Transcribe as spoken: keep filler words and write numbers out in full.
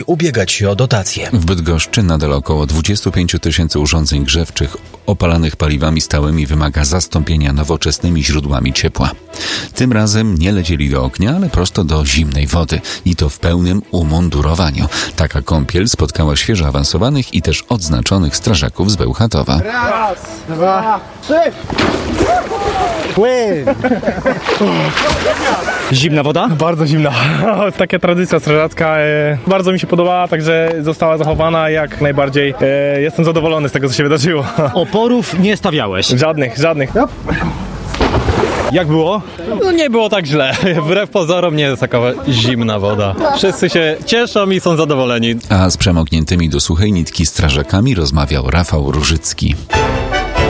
ubiegać się o dotacje. W Bydgoszczy nadal około dwadzieścia pięć tysięcy urządzeń grzewczych opalanych paliwami stałymi wymaga zastąpienia nowoczesnymi źródłami ciepła. Tym razem nie lecieli do ognia, ale prosto do zimnej wody i to w pełnym umundurowaniu. Taka kąpiel spotkała świeżo awansowanych i też odznaczonych strażaków z Bełchatowa. Raz, dwa, trzy! Płyn! Zimna woda? Bardzo zimna. Taka tradycja strażacka. E, bardzo mi się podobała, także została zachowana jak najbardziej. E, jestem zadowolony z tego, co się wydarzyło. Oporów nie stawiałeś? Żadnych, żadnych. Jak było? No nie było tak źle. Wbrew pozorom nie jest taka zimna woda. Wszyscy się cieszą i są zadowoleni. A z przemokniętymi do suchej nitki strażakami rozmawiał Rafał Różycki.